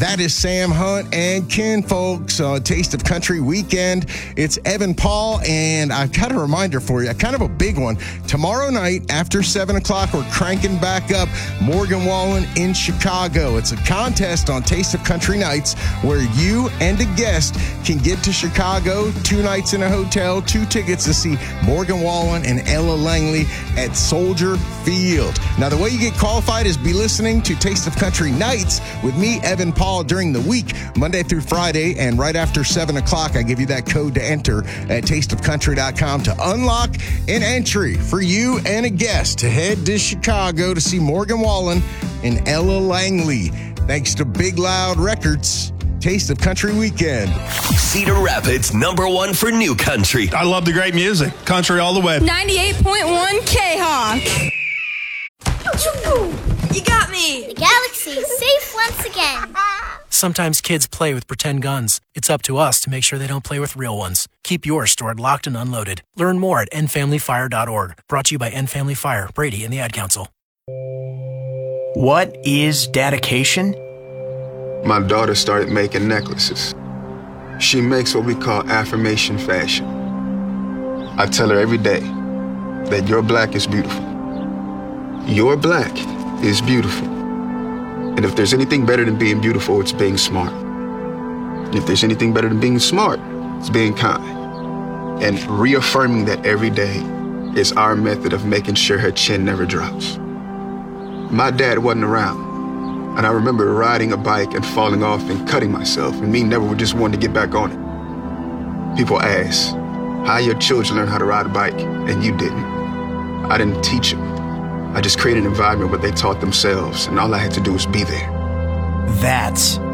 That is Sam Hunt and Ken, folks. Taste of Country weekend. It's Evan Paul, and I've got a reminder for you, kind of a big one. Tomorrow night after 7 o'clock, we're cranking back up Morgan Wallen in Chicago. It's a contest on Taste of Country nights where you and a guest can get to Chicago, 2 nights in a hotel, 2 tickets to see Morgan Wallen and Ella Langley at Soldier Field. Now, the way you get qualified is be listening to Taste of Country nights with me, Evan Paul, during the week, Monday through Friday, and right after 7 o'clock, I give you that code to enter at tasteofcountry.com to unlock an entry for you and a guest to head to Chicago to see Morgan Wallen and Ella Langley. Thanks to Big Loud Records, Taste of Country weekend. Cedar Rapids, #1 for new country. I love the great music. Country all the way. 98.1 K-Hawk. You got me! The galaxy is safe once again. Sometimes kids play with pretend guns. It's up to us to make sure they don't play with real ones. Keep yours stored locked and unloaded. Learn more at endfamilyfire.org. Brought to you by End Family Fire, Brady, and the Ad Council. What is dedication? My daughter started making necklaces. She makes what we call affirmation fashion. I tell her every day that your black is beautiful. Your black is beautiful. And if there's anything better than being beautiful, it's being smart. And if there's anything better than being smart, it's being kind. And reaffirming that every day is our method of making sure her chin never drops. My dad wasn't around, and I remember riding a bike and falling off and cutting myself, and me never just wanting to get back on it. People ask, how your children learn how to ride a bike, and you didn't? I didn't teach them. I just created an environment where they taught themselves, and all I had to do was be there. That's